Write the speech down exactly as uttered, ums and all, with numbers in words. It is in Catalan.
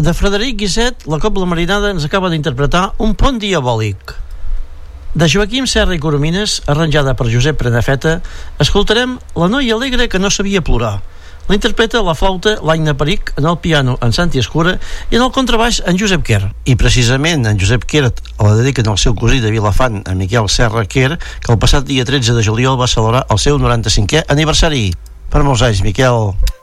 de Frederic Guiset, la Cobla Marinada ens acaba d'interpretar Un pont diabòlic. De Joaquim Serra i Coromines, arranjada per Josep Prenafeta, escoltarem La noia alegre que no sabia plorar. L'interpreta a la flauta l'Aina Peric, en el piano en Santi Escura i en el contrabaix en Josep Quer. I precisament en Josep Quer la dediquen al seu cosí de Vilafant, en Miquel Serra Quer, que el passat dia tretze de juliol va celebrar el seu noranta-cinquè aniversari. Per molts anys, Miquel.